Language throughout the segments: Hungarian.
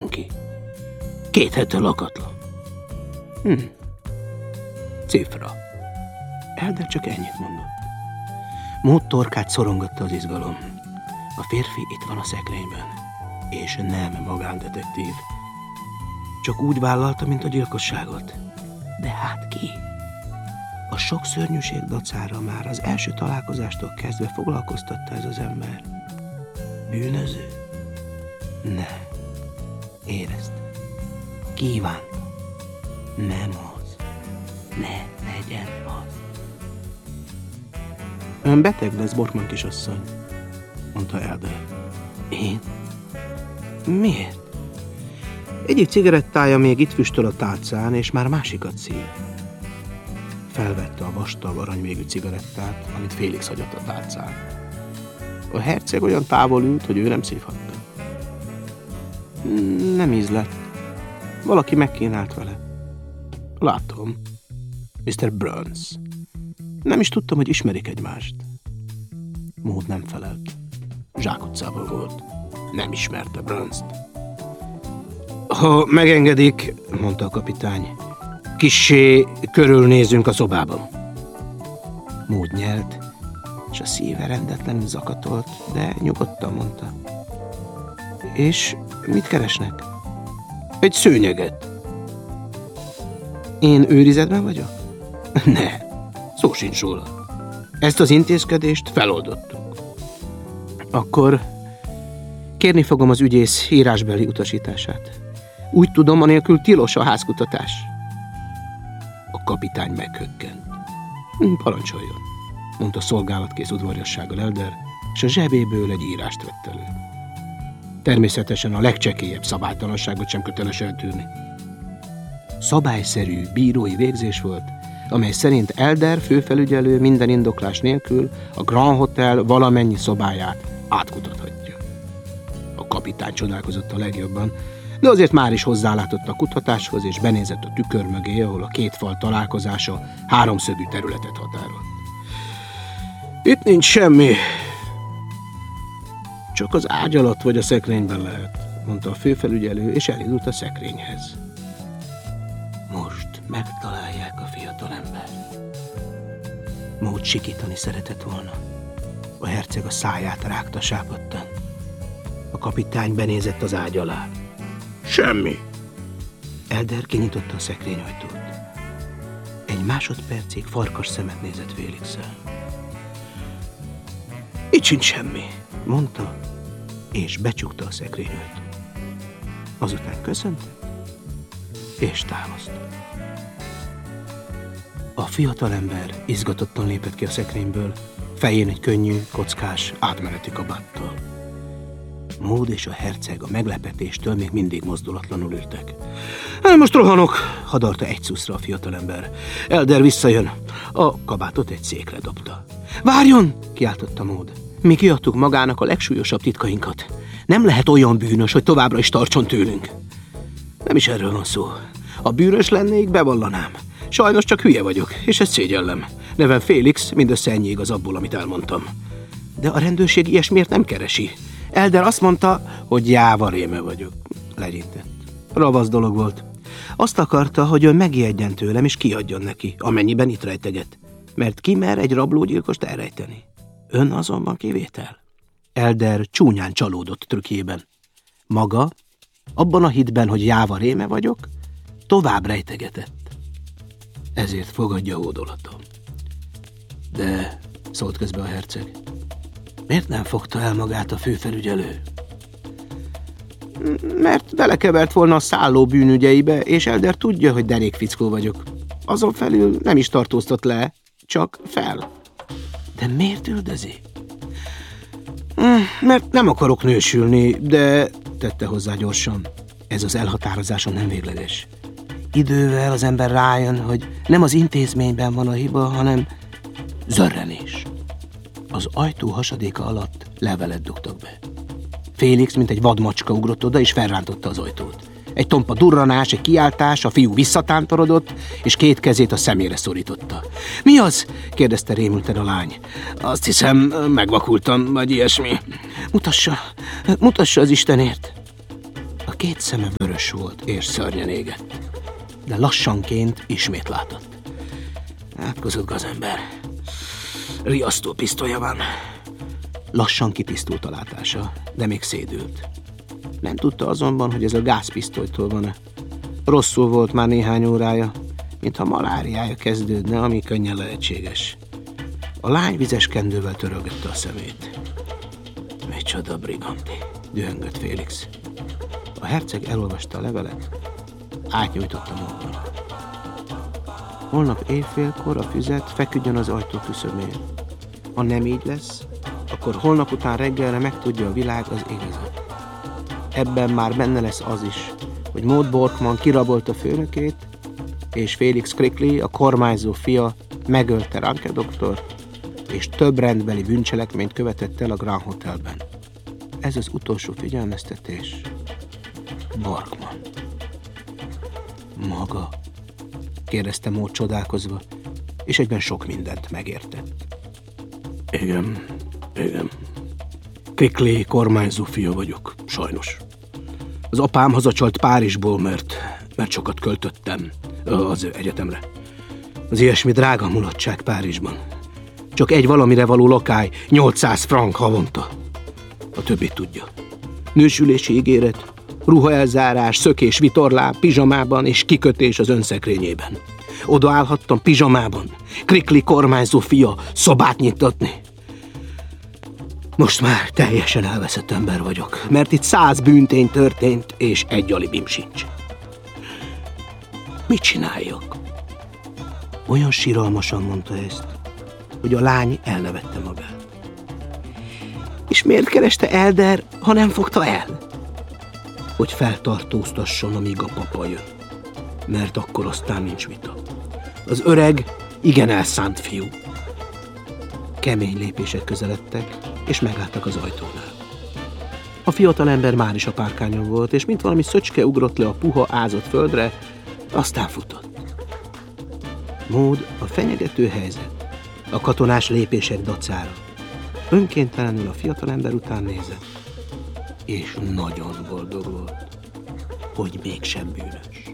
senki. 2 hete lakatlan. Cifra. Elder csak ennyit mondott. Maud torkát szorongatta az izgalom. A férfi itt van a szekrényben, és nem magándetektív. Csak úgy vállalta, mint a gyilkosságot. De hát ki? A sok szörnyűség dacára már az első találkozástól kezdve foglalkoztatta ez az ember. Bűnöző? Ne. Érezte. Kívánta. Nem az. Ne legyen az. Ön beteg lesz, Borkman kisasszony, mondta Elder. Én? Miért? Egyik cigarettája még itt füstöl a tálcán, és már másikat szív. Felvette a vastag aranyvégű cigarettát, amit Félix hagyott a tálcán. A herceg olyan távol ült, hogy ő nem szívhatta. Nem ízlett. Valaki megkínált vele. Látom. Mr. Burns. Nem is tudtam, hogy ismerik egymást. Maud nem felelt. Zsákutcában volt. Nem ismerte Burns-t. Ha megengedik, mondta a kapitány, kissé körülnézünk a szobában. Maud nyelt, és a szíve rendetlenül zakatolt, de nyugodtan mondta. És mit keresnek? Egy szőnyeget. Én őrizetben vagyok? Ne, szó sincs róla. Ezt az intézkedést feloldottuk. Akkor kérni fogom az ügyész írásbeli utasítását. Úgy tudom, anélkül tilos a házkutatás. A kapitány meghökkent. Parancsoljon, mondta szolgálatkész udvariassággal Elder, és a zsebéből egy írást vett elő. Természetesen a legcsekélyebb szabálytalanságot sem köteles eltűrni. Szabályszerű bírói végzés volt, amely szerint Elder főfelügyelő minden indoklás nélkül a Grand Hotel valamennyi szobáját átkutathatja. A kapitány csodálkozott a legjobban, de azért már is hozzálátott a kutatáshoz, és benézett a tükör mögé, ahol a 2 fal találkozása 3-szögű területet határolt. Itt nincs semmi. Csak az ágy alatt vagy a szekrényben lehet, mondta a főfelügyelő, és elindult a szekrényhez. Most megtalálják a fiatalembert. Maud sikítani szeretett volna. A herceg a száját rágta sápadtan. A kapitány benézett az ágy alá. Semmi. Elder kinyitotta a szekrényajtót. Egy másodpercig farkas szemet nézett Félixsel. Itt sincs semmi, mondta, és becsukta a szekrényajtót. Azután köszönt, és távozta. A fiatalember izgatottan lépett ki a szekrényből, fején egy könnyű, kockás, átmeneti kabáttal. Maud és a herceg a meglepetéstől még mindig mozdulatlanul ültek. Most rohanok, hadarta egy szuszra a fiatalember. Elder visszajön. A kabátot egy székre dobta. Várjon, kiáltotta Maud. Mi kiadtuk magának a legsúlyosabb titkainkat. Nem lehet olyan bűnös, hogy továbbra is tartson tőlünk. Nem is erről van szó. Ha bűnös lennék, bevallanám. Sajnos csak hülye vagyok, és ezt szégyellem. Nevem Félix, mindössze ennyi igaz abból, amit elmondtam. De a rendőrség ilyesmiért nem keresi. Elder azt mondta, hogy jávaréme vagyok. Legyintett. Ravasz dolog volt. Azt akarta, hogy ön megijedjen tőlem, és kiadjon neki, amennyiben itt rejteget. Mert ki mer egy rablógyilkost elrejteni? Ön azonban kivétel. Elder csúnyán csalódott trükkjében. Maga, abban a hitben, hogy jávaréme vagyok, tovább rejtegetett. Ezért fogadja hódolatom. De, szólt közbe a herceg, miért nem fogta el magát a főfelügyelő? Mert belekevert volna a szálló bűnügyeibe, és Elder tudja, hogy derék fickó vagyok. Azon felül nem is tartóztat le, csak fel. De miért üldözi? Mert nem akarok nősülni, de tette hozzá gyorsan. Ez az elhatározásom nem végleges. Idővel az ember rájön, hogy nem az intézményben van a hiba, hanem zörrenés. Az ajtó hasadéka alatt levelet dugtak be. Félix, mint egy vadmacska ugrott oda, és felrántotta az ajtót. Egy tompa durranás, egy kiáltás, a fiú visszatántorodott, és 2 kezét a szemére szorította. Mi az? kérdezte rémülten a lány. Azt hiszem, megvakultam, vagy ilyesmi. Mutassa az Istenért! A két szeme vörös volt és szörnyen égett, de lassanként ismét látott. Átkozott gazember. Riasztó pisztolya van. Lassan kitisztult a látása, de még szédült. Nem tudta azonban, hogy ez a gázpisztolytól van-e. Rosszul volt már néhány órája, mintha maláriája kezdődne, ami könnyen lehetséges. A lány vizes kendővel törölgette a szemét. Micsoda briganti, dühöngött Félix. A herceg elolvasta a levelet, átnyújtotta Maudnak. Holnap éjfélkor a füzet feküdjön az ajtó küszöbén. Ha nem így lesz, akkor holnap után reggelre megtudja a világ az igazat. Ebben már benne lesz az is, hogy Maud Borkman kirabolta főnökét, és Felix Crickley, a kormányzó fia, megölte Ranke doktort, és több rendbeli bűncselekményt követett el a Grand Hotelben. Ez az utolsó figyelmeztetés. Borkman. Maga? Kérdezte Maud csodálkozva, és egyben sok mindent megértett. Igen. Crickley kormányzó fia vagyok, sajnos. Az apám hazacsalt Párizsból, mert sokat költöttem az egyetemre. Az ilyesmi drága mulatság Párizsban. Csak egy valamire való lakály, 800 frank havonta. A többit tudja. Nősülési ígéret, ruhaelzárás, szökés vitorlán, pizsamában és kikötés az önszekrényében. Oda állhattam pizsamában, Crickley kormányzó fia, szobát nyitatni. Most már teljesen elveszett ember vagyok, mert itt 100 bűntény történt, és egy alibim sincs. Mit csináljak? Olyan siralmasan mondta ezt, hogy a lány elnevette magát. És miért kereste Elder, ha nem fogta el? Hogy feltartóztasson, amíg a papa jön. Mert akkor aztán nincs vita. Az öreg igen elszánt fiú. Kemény lépések közeledtek, és megálltak az ajtónál. A fiatalember már is a párkányon volt, és mint valami szöcske ugrott le a puha, ázott földre, aztán futott. Maud a fenyegető helyzet, a katonás lépések dacára önkéntelenül a fiatalember után nézett, és nagyon boldog volt, hogy mégsem bűnös.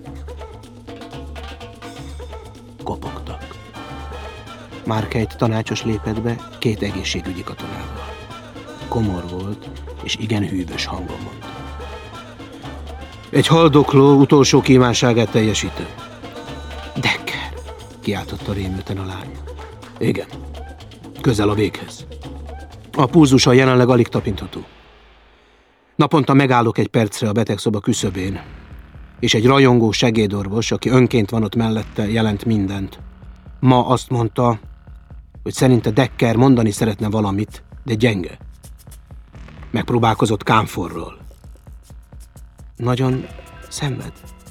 Kopogtak. Marquette tanácsos lépett be 2 egészségügyi katonával. Komor volt, és igen hűvös hangon mondta. Egy haldokló utolsó kívánságát teljesítem. Decker, kiáltotta rémülten a lány. Igen, közel a véghez. A pulzusa jelenleg alig tapintható. Naponta megállok egy percre a betegszoba küszöbén, és egy rajongó segédorvos, aki önként van ott mellette, jelent mindent. Ma azt mondta, hogy szerinte Decker mondani szeretne valamit, de gyenge. Megpróbálkozott kámforról. Nagyon szenved.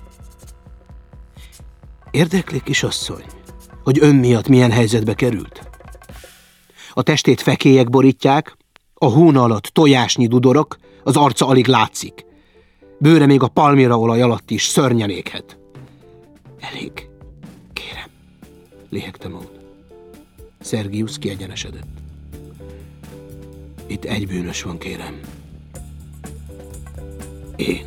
Érdekli, kisasszony, hogy ön miatt milyen helyzetbe került? A testét fekélyek borítják, a hóna alatt tojásnyi dudorok, az arca alig látszik. Bőre még a palmiraolaj alatt is szörnyen éghet. Elég, kérem, léhegte Maud. Sergius kiegyenesedett. Itt egy bűnös van, kérem. Én.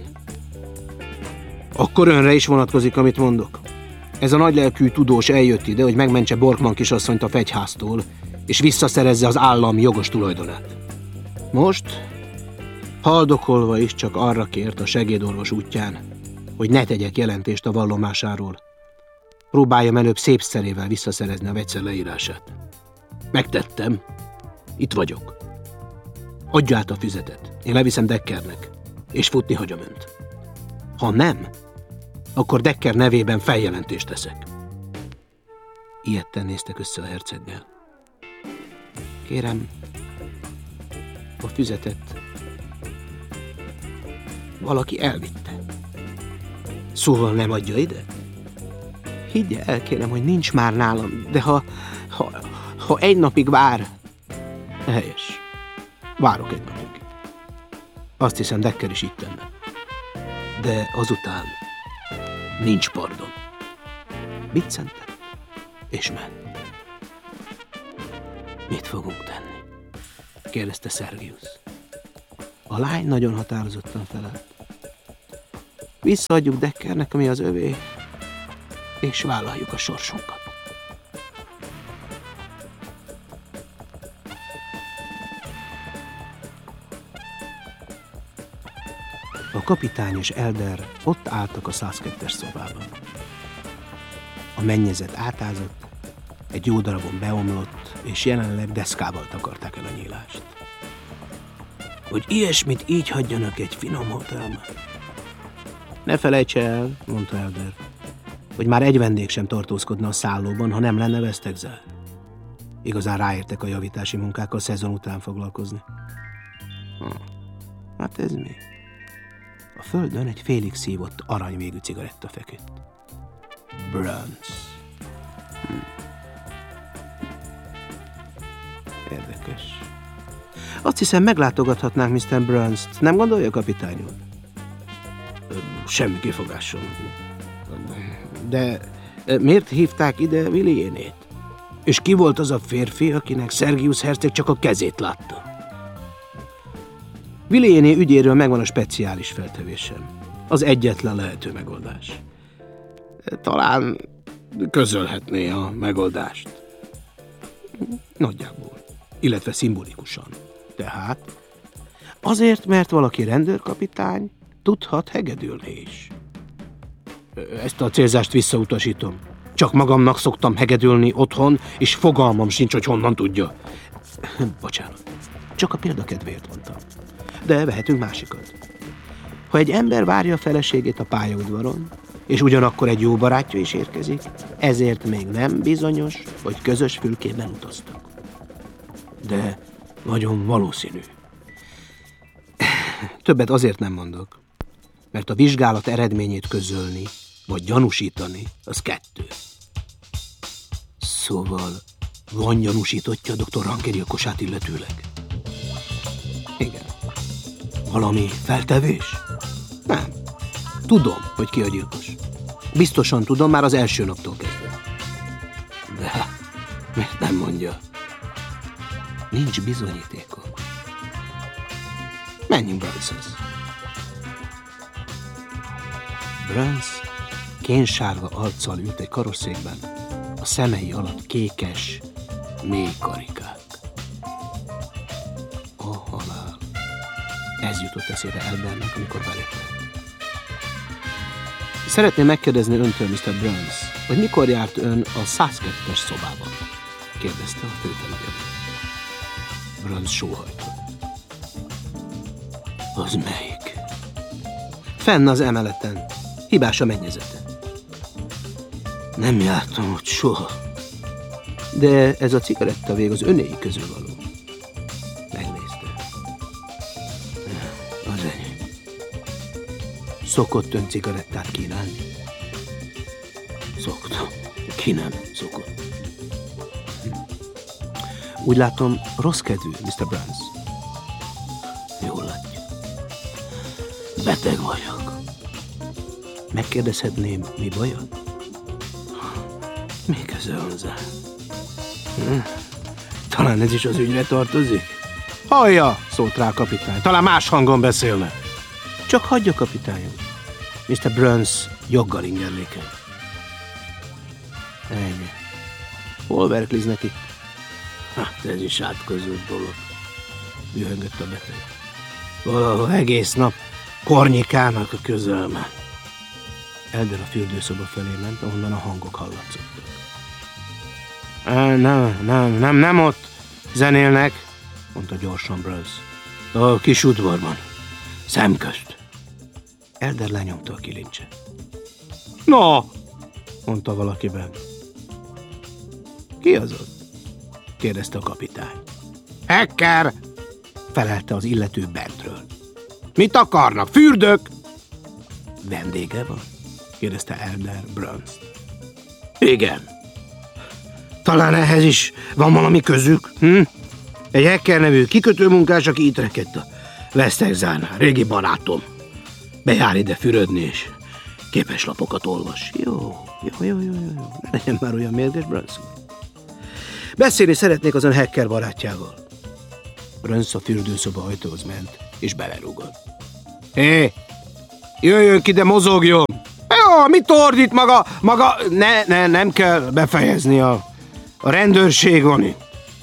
Akkor önre is vonatkozik, amit mondok. Ez a nagylelkű tudós eljött ide, hogy megmentse Borkman kisasszonyt a fegyháztól, és visszaszerezze az állam jogos tulajdonát. Most, haldokolva is csak arra kért a segédorvos útján, hogy ne tegyek jelentést a vallomásáról. Próbáljam előbb szép szerével visszaszerezni a vegyszer leírását. Megtettem. Itt vagyok. Adja át a füzetet. Én leviszem Deckernek, és futni hagyom önt. Ha nem, akkor Decker nevében feljelentést teszek. Ijedten néztek össze a herceggel. Kérem, a füzetet valaki elvitte. Szóval nem adja ide? Higgye el, kérem, hogy nincs már nálam, de ha egy napig vár... Helyes. Várok egy napig. Azt hiszem, Decker is így tenne. De azután nincs pardon. Biccentett, és ment. Mit fogunk tenni? Kérdezte Sergius. A lány nagyon határozottan felelt. Visszaadjuk Deckernek, ami az övé, és vállaljuk a sorsunkat. A kapitány és Elder ott álltak a 102-es szobában. A mennyezet átázott, egy jó darabon beomlott, és jelenleg deszkával takarták el a nyílást. Hogy ilyesmit így hagyjanak egy finom hotelben. Ne felejts el, mondta Elder, hogy már egy vendég sem tartózkodna a szállóban, ha nem lenne vesztegzár. Igazán ráértek a javítási munkákkal szezon után foglalkozni. Hát ez mi? A földön egy félig szívott aranyvégű cigaretta feküdt. Bruns. Érdekes. Azt hiszem, meglátogathatnánk Mr. Brunst. Nem gondolja, kapitány úr? Semmi kifogásom. De miért hívták ide Williénét? És ki volt az a férfi, akinek Sergius herceg csak a kezét látta? Williéné ügyéről megvan a speciális feltevésem. Az egyetlen lehető megoldás. Talán közölhetné a megoldást. Nagyjából. Illetve szimbolikusan. Tehát azért, mert valaki rendőrkapitány, tudhat hegedülni is. Ezt a célzást visszautasítom. Csak magamnak szoktam hegedülni otthon, és fogalmam sincs, hogy honnan tudja. Bocsánat. Csak a példakedvéért mondtam. De vehetünk másikat. Ha egy ember várja a feleségét a pályaudvaron, és ugyanakkor egy jó barátja is érkezik, ezért még nem bizonyos, hogy közös fülkében utaztak. De nagyon valószínű. Többet azért nem mondok, mert a vizsgálat eredményét közölni, vagy gyanúsítani, az kettő. Szóval van gyanúsítottja a dr. Ranke gyilkosát illetőleg? Igen. Valami feltevés? Nem. Tudom, hogy ki a gyilkos. Biztosan tudom, már az első naptól kezdve. De miért nem mondja? Nincs bizonyítékom. Menjünk Brunshoz. Bruns kénsárga arccal ült egy karosszékben, a szemei alatt kékes, mély karikák. A halál. Ez jutott eszébe Eldernek, amikor belépett. Szeretném megkérdezni öntől, Mr. Bruns, hogy mikor járt ön a 102-es szobában? Kérdezte a főfelügyelő. Bruns sóhajtott. Az melyik? Fenn az emeleten. Hibás a mennyezete. Nem jártam ott soha. De ez a cigarettavég az önéi közül való. Megnézte. Az enyém. Szokott ön cigarettát kínálni? Szoktam. Ki nem szokott? Úgy látom, rossz kedvű, Mr. Bruns. Jól látja. Beteg vagyok. Megkérdezhetném, mi baja? Mi köze hozzá? Talán ez is az ügyre tartozik? Hallja, szólt rá a kapitány. Talán más hangon beszélne. Csak hagyja, kapitány úr. Mr. Bruns joggal ingerlékel. Ennyi. Hol verkliznek itt? Hát ez is átkozott dolog. Dühöngött a beteg. Valahol egész nap kornyikának a közelme. Elder a fürdőszoba felé ment, ahonnan a hangok hallatszottak. Nem ott zenélnek, mondta gyorsan Bruns. A kis udvarban, szemközt. Elder lenyomta a kilincset. No, mondta valakiben. Ki az ott? Kérdezte a kapitány. Hacker, felelte az illető bentről. Mit akarnak? Fürdők? Vendége van? Kérdezte Elder Brunst. Igen. Talán ehhez is van valami közük? Egy hacker nevű kikötőmunkás, aki itt rekedt a Vesztegzárnál, régi barátom. Bejár ide fürödni, és képeslapokat olvas. Jó. Ne legyen már olyan mérges, Bruns. Beszélni szeretnék az ön hacker barátjával. Bruns a fürdőszoba ajtóhoz ment, és belerúgott. Hé, Jöjjön ki, de mozogjon! Jó, mit ordít maga? Nem kell befejezni, a rendőrség van itt.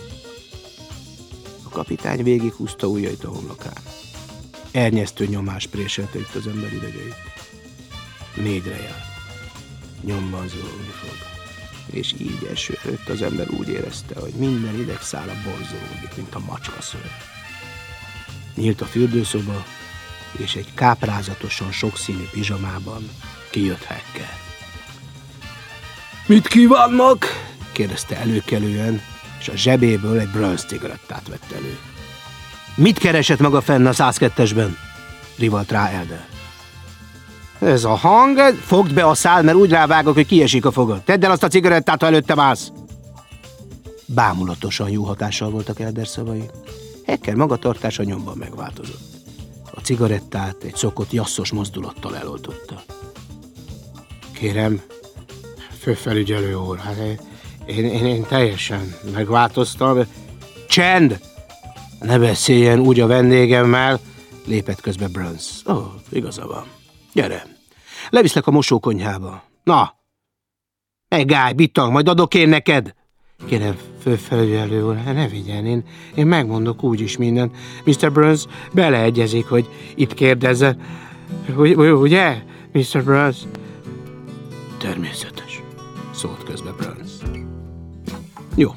A kapitány végighúzta ujjait a homlokán. Ernyesztő nyomás préselte itt az ember idegeit. Mélyre járt. Nyomban zúgni fog. És így eső előtt az ember úgy érezte, hogy minden idegszála borzolódik, mint a macskaszőr. Nyílt a fürdőszoba, és egy káprázatosan sokszínű pizsamában kijött Hacker. Mit kívánnak? Kérdezte előkelően, és a zsebéből egy Burns cigarettát vett elő. Mit keresett maga fenn a 102-esben? Rivalt rá Elder. Ez a hang, fogd be a szál, mert úgy rávágok, hogy kiesik a fogad. Tedd el azt a cigarettát, ha előtte válsz. Bámulatosan jó hatással voltak Elder szavai. Hacker magatartása nyomban megváltozott. A cigarettát egy szokott jasszos mozdulattal eloltotta. Kérem, főfelügyelő úr, hát én teljesen megváltoztam. Csend! Ne beszéljen úgy a vendégemmel, lépett közbe Burns. Igaza van. Gyere, leviszlek a mosókonyhába. Na, megállj, bitang, majd adok én neked. Kérem, főfelügyelő úr, ne vigyen, én megmondok úgyis mindent. Mr. Burns beleegyezik, hogy itt kérdezzen. Ugye, Mr. Burns? Természetes, szólt közbe Burns. Jó.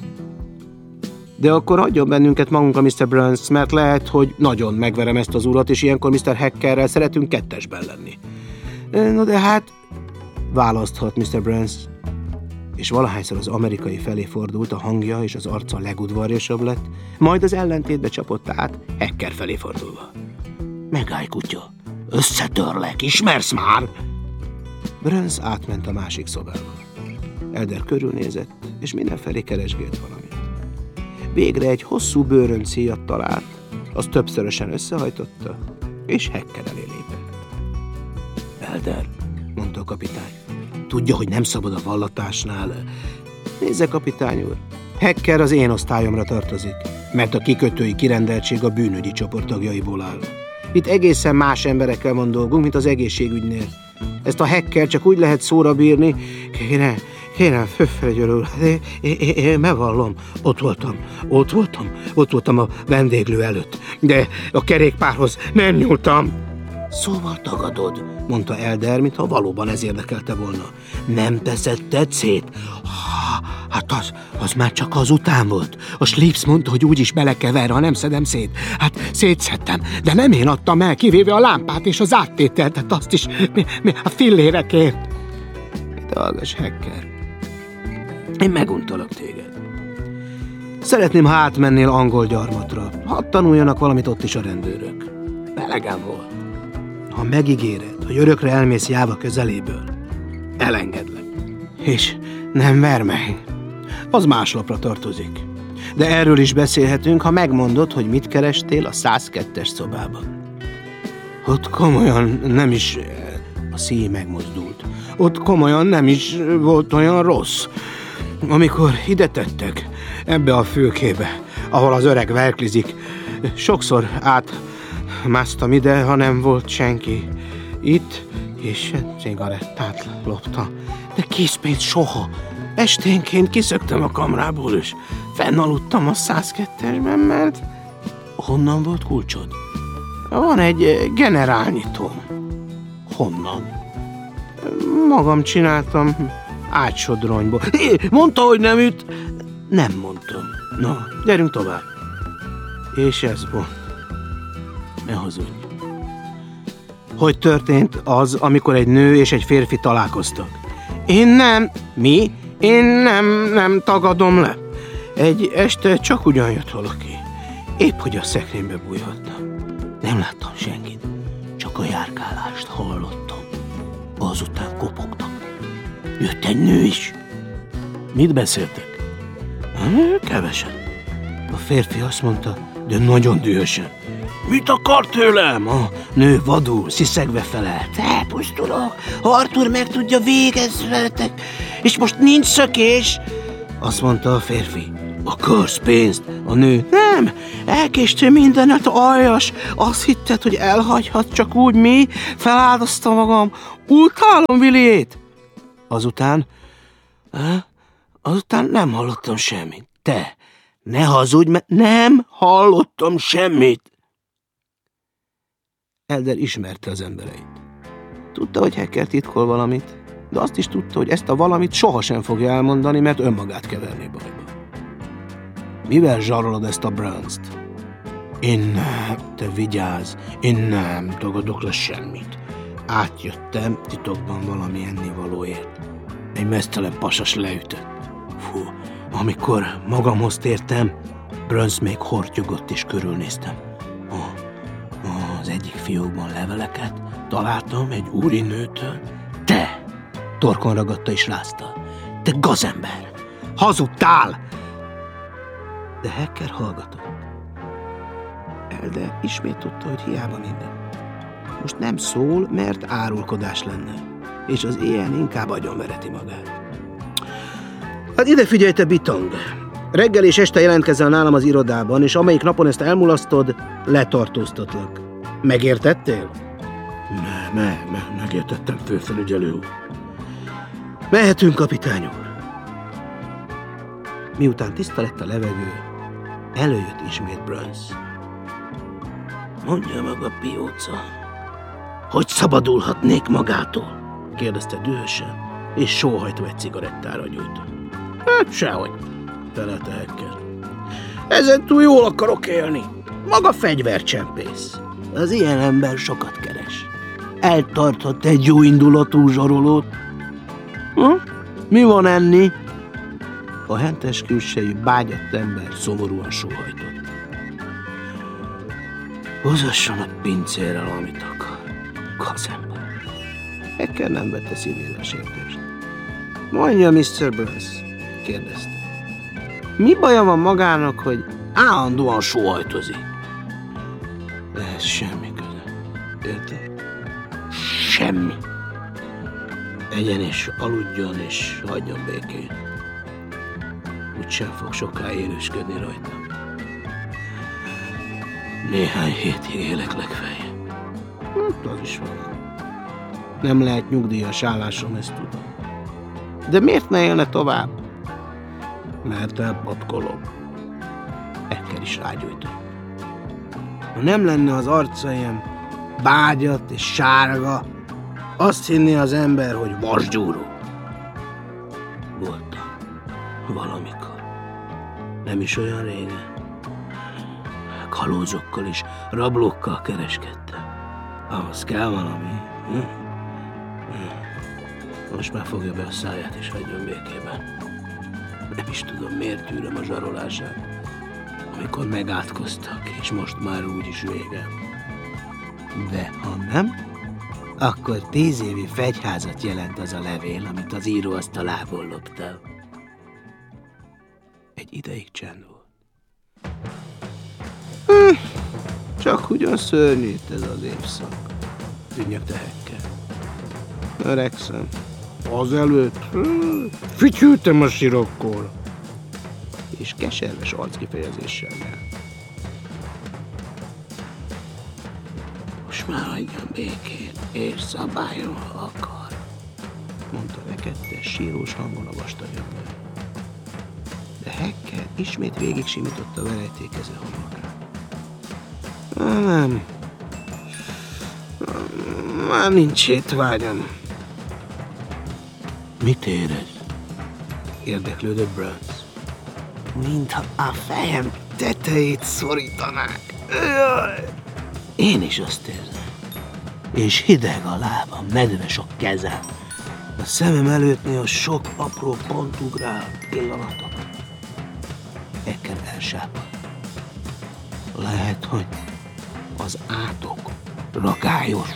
De akkor hagyjon bennünket magunkra, Mr. Burns, mert lehet, hogy nagyon megverem ezt az urat, és ilyenkor Mr. Hackerrel szeretünk kettesben lenni. No de hát, választhat Mr. Burns, és valahányszor az amerikai felé fordult, a hangja és az arca legudvarjosabb lett, majd az ellentétbe csapott át, Hacker felé fordulva. Megállj, kutya, összetörlek, ismersz már? Burns átment a másik szobába. Elder körülnézett, és mindenfelé keresgélt valamit. Végre egy hosszú bőröncéjat talált, azt többszörösen összehajtotta, és Hacker elé lépett. Elder, mondta a kapitány, tudja, hogy nem szabad a vallatásnál. Nézze, kapitány úr, Hacker az én osztályomra tartozik, mert a kikötői kirendeltség a bűnügyi csoport tagjaiból áll. Itt egészen más emberekkel van dolgunk, mint az egészségügynél. Ezt a Hacker csak úgy lehet szóra bírni. Kérem, főfelügyelő úr, én bevallom, ott voltam a vendéglő előtt, de a kerékpárhoz nem nyúltam. Szóval tagadod, mondta Elder, mintha valóban ez érdekelte volna. Nem teszetted szét? Hát az már csak azután volt. A Schlips mondta, hogy úgyis belekever, ha nem szedem szét. Hát szétszedtem, de nem én adtam el, kivéve a lámpát és az áttételt, tehát azt is a fillérekért. Te hallgass, Hacker. Én meguntalak téged. Szeretném, ha átmennél angol gyarmatra. Hadd tanuljanak valamit ott is a rendőrök. Elegem volt. Ha megígéred, hogy örökre elmész Jáva közeléből, elengedlek. És nem ver meg. Az más lapra tartozik. De erről is beszélhetünk, ha megmondod, hogy mit kerestél a 102-es szobában. Ott komolyan nem is... A szíj megmozdult. Ott komolyan nem is volt olyan rossz. Amikor ide tettek, ebbe a fülkébe, ahol az öreg verklizik, sokszor átmásztam ide, ha nem volt senki. Itt, és cigarettát loptam. De készpénzt soha. Esténként kiszöktem a kamrából, és fennaludtam a 102-esben, mert... Honnan volt kulcsod? Van egy generálnyitóm. Honnan? Magam csináltam ágysodronyból. Mondta, hogy nem üt. Nem mondtam. Na, gyerünk tovább. És ez volt. Ne hazudj. Hogy történt az, amikor egy nő és egy férfi találkoztak? Én nem. Mi? Én nem tagadom le. Egy este csak ugyan jött valaki. Épp hogy a szekrénybe bújhattam. Nem láttam senkit. Csak a járkálást hallottam. Azután kopogtak. Jött egy nő is. Mit beszéltek? Keveset. A férfi azt mondta, de nagyon dühösen. Mit akar tőlem? A nő vadul, sziszegve felelt. Elpusztulok. Arthur meg tudja, végezz veletek. És most nincs szökés. Azt mondta a férfi. Akarsz pénzt? A nő. Nem! Elkéstél mindenet, aljas! Azt hitted, hogy elhagyhat csak úgy mi? Feláldoztam magam! Utálom Willyét! Azután nem hallottam semmit. Te, ne hazudj, mert nem hallottam semmit! Elder ismerte az embereit. Tudta, hogy Hacker titkol valamit, de azt is tudta, hogy ezt a valamit sohasem fogja elmondani, mert önmagát keverné bajba. Mivel zsarolod ezt a Brunst? Én nem, te vigyázz, én nem tagadok le semmit. Átjöttem titokban valami ennivalóért. Egy meztelen pasas leütött. Fú, amikor magamhoz tértem, Brunst még hortyogott és körülnéztem. Az egyik fiókban leveleket találtam egy úri nőtől. Te! Torkon ragadta és rázta. Te gazember! Hazudtál! De Hacker hallgatott. Elder ismét tudta, hogy hiába minden. Most nem szól, mert árulkodás lenne, és az éjjel inkább agyonvereti magát. Hát ide figyelj, te bitang! Reggel és este jelentkezzel nálam az irodában, és amelyik napon ezt elmulasztod, letartóztatlak. Megértettél? Megértettem, főfelügyelő úr. Mehetünk, kapitány úr. Miután tiszta lett a levegő, előjött ismét Brunst. Mondja maga, pióca, hogy szabadulhatnék magától? Kérdezte dühösen, és sóhajtva egy cigarettára gyújtott. Sehogy, felelte Hacker. Ezentúl jól akarok élni. Maga fegyvercsempész. Az ilyen ember sokat keres. Eltarthat egy jó indulatú zsarolót. Mi van enni? A hentes külsejű, bágyadt ember szomorúan sóhajtott. Hozasson a pincérrel, amit akar. Gazember. Hacker nem vette szívébe a sértést. Mondja, Mr. Brunst, kérdezte. Mi baja van magának, hogy állandóan sóhajtozik? Ez semmi köze. Érted? Semmi. Egyen és aludjon és hagyjon békén. Úgysem fog sokáig élősködni rajtam. Néhány hétig élek legfeljebb. Az is van. Nem lehet nyugdíjas állásom, ezt tudom. De miért ne élne tovább? Mert elpatkolom. Hacker is rágyújtott. Ha nem lenne az arca ilyen bágyat és sárga, azt hinné az ember, hogy vasgyúró. Voltam. Valamikor. Nem is olyan régen. Kalózokkal és rablókkal kereskedtem. Ahhoz kell valami. Most már fogja be a száját és hagyjon békében. Nem is tudom, miért tűröm a zsarolását, amikor megátkoztak, és most már úgyis vége. De ha nem, akkor 10 évi fegyházat jelent az a levél, amit az íróasztalából loptál. Egy ideig csend volt. Csak ugyan szörnyűt ez az évszak, dünnyögte Hacker. Öregszem. Azelőtt fütyültem a sirokkor. És keserves arckifejezéssel nyert. Most már hagyjon békén, és szabályon, ha akar, mondta rekedtes, sírós hangon a vastagyomban. De Hacker ismét végig simította verejtékező homlokát. Nem. Már nincs étvágyam. Mit érez? Érdeklődött Brunst. Mintha a fejem tetejét szorítanák. Én is azt érzem. És hideg a lábam, nedves a kezem. A szemem előtt néha sok apró pont ugrál pillanatok. Hacker elsápadt. Lehet, hogy az átok ragályos.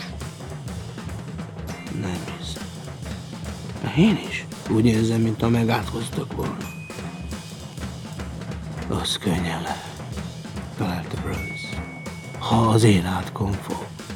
Nem hiszem. Én is úgy érzem, mintha megátkoztak volna. Az könnyen lehet, felelte Brunst, ha az én átkom fog.